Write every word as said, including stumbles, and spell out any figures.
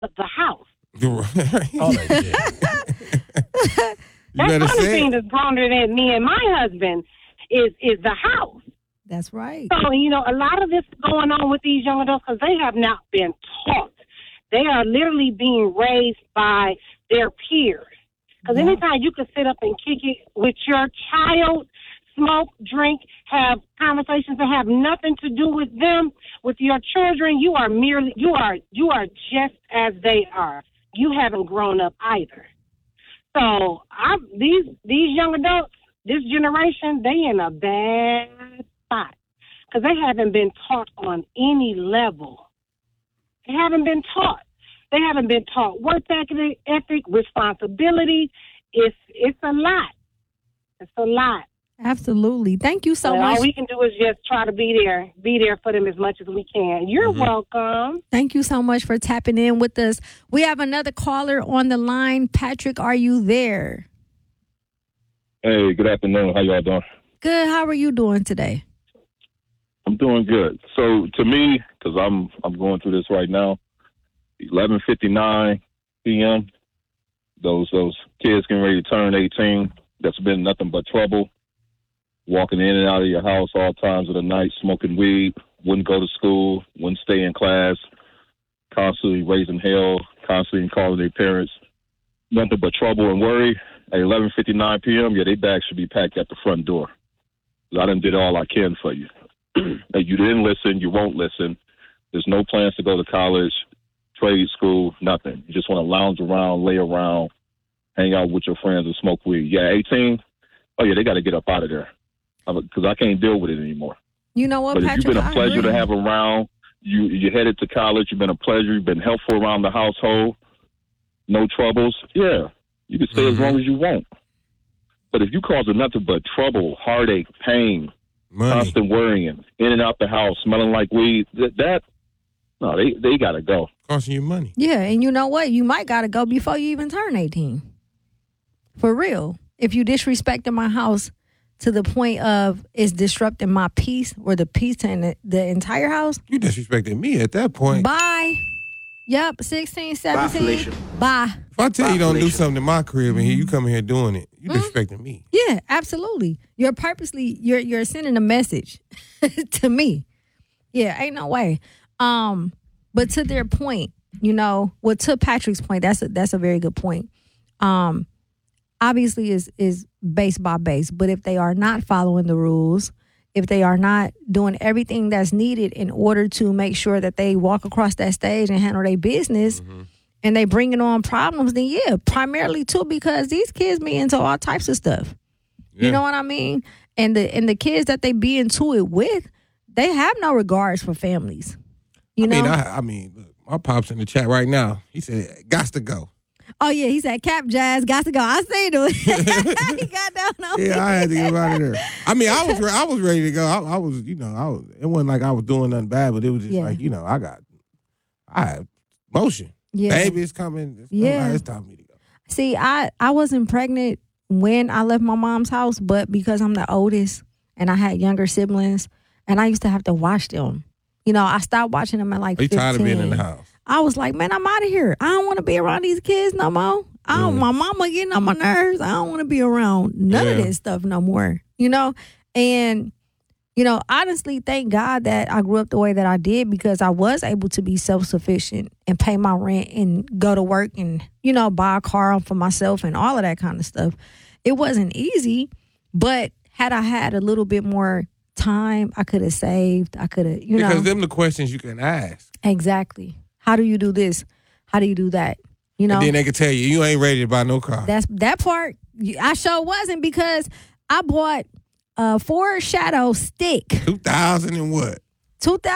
the house. You're right. All that shit. That's the only thing that's stronger than me and my husband is is the house. That's right. So, you know, a lot of this is going on with these young adults because they have not been taught. They are literally being raised by their peers. Because yeah. anytime you can sit up and kick it with your child, smoke, drink, have conversations that have nothing to do with them, with your children, you are merely, you are, you are just as they are. You haven't grown up either. So I, these these young adults, this generation, they in a bad spot because they haven't been taught on any level. They haven't been taught. They haven't been taught work ethic, ethic, responsibility. It's it's a lot. It's a lot. Absolutely. Thank you so well, much. All we can do is just try to be there, be there for them as much as we can. You're mm-hmm. welcome. Thank you so much for tapping in with us. We have another caller on the line. Patrick, are you there? Hey, good afternoon. How y'all doing? Good. How are you doing today? I'm doing good. So to me, because I'm I'm going through this right now, eleven fifty-nine p.m., those those kids getting ready to turn eighteen, that's been nothing but trouble. Walking in and out of your house all times of the night, smoking weed, wouldn't go to school, wouldn't stay in class, constantly raising hell, constantly calling their parents. Nothing but trouble and worry. At eleven fifty-nine p.m., yeah, their bags should be packed at the front door. I done did all I can for you. And you didn't listen, you won't listen. There's no plans to go to college, trade school, nothing. You just want to lounge around, lay around, hang out with your friends and smoke weed. Yeah, eighteen? Oh, yeah, they got to get up out of there. Because I can't deal with it anymore. You know what, but Patrick? If you've been a pleasure to have agree. around, you you headed to college, you've been a pleasure, you've been helpful around the household, no troubles, yeah, you can stay mm-hmm. as long as you want. But if you cause nothing but trouble, heartache, pain, Money. constant worrying, in and out the house, smelling like weed, that, that no, they, they got to go. Costing you money. Yeah, and you know what? You might got to go before you even turn eighteen. For real. If you disrespecting my house to the point of it's disrupting my peace or the peace in the, the entire house. You disrespected me at that point. Bye. Yep, sixteen, seventeen. Bye. Bye. If I tell Bye, you don't Felicia. do something in my crib and here you come here doing it, you mm-hmm. disrespecting me. Yeah, absolutely. You're purposely, you're you're sending a message to me. Yeah, ain't no way. Um, but to their point, you know, well, to Patrick's point, that's a, that's a very good point. Um, obviously is is base by base, but if they are not following the rules, if they are not doing everything that's needed in order to make sure that they walk across that stage and handle their business, mm-hmm. and they bringing on problems, then yeah, primarily too because these kids be into all types of stuff. Yeah. You know what I mean? And the and the kids that they be into it with, they have no regards for families. You I know? mean, I, I mean, look, my pop's in the chat right now. He said, "Gots to go." Oh, yeah, he said, Cap Jazz, got to go. I seen it. He got down on Yeah, me. I had to get out of there. I mean, I was re- I was ready to go. I, I was, you know, I was. It wasn't like I was doing nothing bad, but it was just Yeah. like, you know, I got, I had motion. Yeah. Baby, it's coming. It's, Yeah. coming. It's time for me to go. See, I, I wasn't pregnant when I left my mom's house, but because I'm the oldest and I had younger siblings and I used to have to watch them. You know, I stopped watching them at like Are you fifteen. tired of being in the house? I was like, man, I'm out of here. I don't want to be around these kids no more. I don't, Mm. My mama getting on my nerves. I don't want to be around none of Yeah. this stuff no more, you know? And, you know, honestly, thank God that I grew up the way that I did because I was able to be self-sufficient and pay my rent and go to work and, you know, buy a car for myself and all of that kind of stuff. It wasn't easy, but had I had a little bit more time, I could have saved. I could have, you know. Because them the questions you can ask. Exactly. How do you do this? How do you do that? You know, And then they can tell you, you ain't ready to buy no car. that's that part. I sure wasn't because I bought a Ford Shadow stick. two thousand and what? two thousand